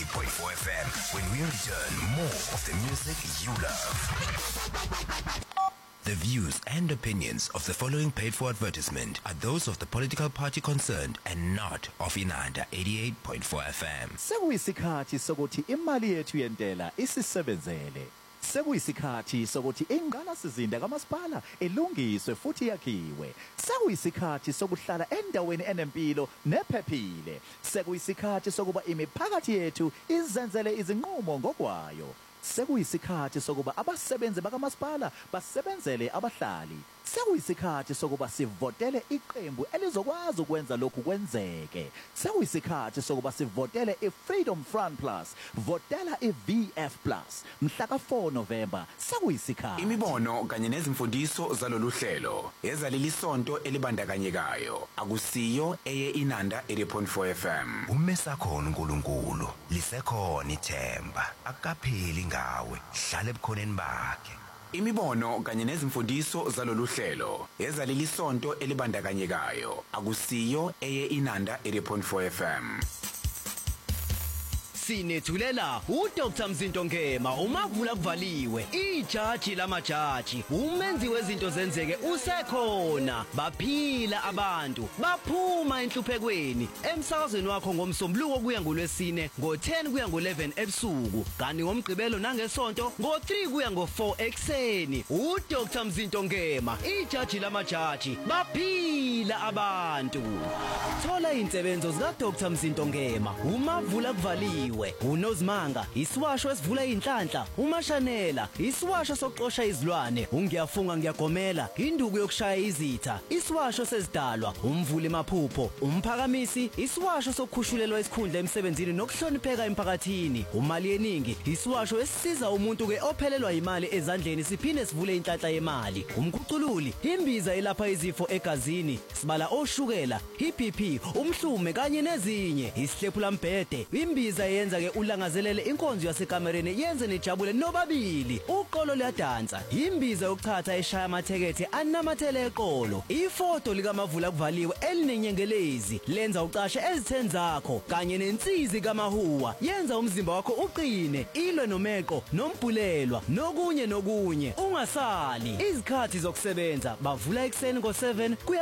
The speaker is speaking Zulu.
88.4 FM when we return more of the music you love. The views and opinions of the following paid for advertisement are those of the political party concerned and not of Inanda 88.4 FM. Sekuyisikhathi sokuthi imali yethu yentela isisebenzele. Sekuyisikhathi sokuthi ingqala sizinda kamasipala elungiswe futhi yakhiwe. Sekuyisikhathi sokuhlala endaweni enempilo nephephile. Sekuyisikhathi sokuba imiphakathi yethu izenzele izinqumo ngokwayo. Sekuyisikhathi sokuba abasebenzi bakamasipala basebenzele abahlali. Sekuyisikhathi sokuba sivotele iqembu elizokwazi ukwenza lokhu kwenzeke. Sekuyisikhathi sokuba sivotele iFreedom Front Plus, votela iVF Plus. Mhla ka4 November sekuyisikhathi. Imibono kanye nezimfundiso zalolu hlelo ezaleli sonto elibandakanyekayo akusiyo eye Inanda 80.4 FM. Umesakhona uNkulunkulu, lisekhona ithemba, akapheli ngawe, hlale ebukhoneni bakhe. Imibono kanye nezimfundiso zalolu hlelo ezaleli sonto elibandakanyekayo akusiyo eye Inanda 80.4 FM. Sinethulela uDr Mzinto Ngema umavula kuvaliwe ijaji lamajaji umenzi wezinto zenzeke usekhona baphila abantu baphuma enhluphekweni emsakazweni wakho ngomsombuluko kuya ngolwesine ngo10 kuya ngo11 ebusuku kanti ngomgqibelo nangesonto ngo3 kuya ngo4 ekseni uDr Mzinto Ngema ijaji lamajaji baphila abantu thola insebenzo zika Dr Mzinto Ngema umavula kuvaliwe uNozimanga isiwasho esivula inhlanhla uMashanela isiwasho sokuxosha izilwane ungiyafunga ngiyagomela induku yokushaya izitha isiwasho sezidalwa umvuli emaphupho umphakamisi isiwasho sokukhushulelwa isikhundla emsebenzini nokuhlonipheka emphakathini umali yeningi isiwasho esisiza umuntu ke ophelelwa imali ezandleni siphinde sivule inhlanhla yemali umkhucululi imbiza elapha izifo egazini sibala oshukela iBP umhlume kanye nezinye isihlephula mbhede imbiza yenza ke ulangazelele inkonzo yasekamereni yenze nejabule nobabili uqolo liyadansa imbiza yokuthatha eshaya amathekethe anamathele eqolo ifoto likamavula kuvaliwe elinenyengelezi lenza uqashe ezithenzi zakho kanye nensizi kamahuwa yenza umzimba wakho uqine ilwe nomeqo nombhulelwa nokunye ungasali izikhathi zokusebenza bavula ekseni ngo7 kuya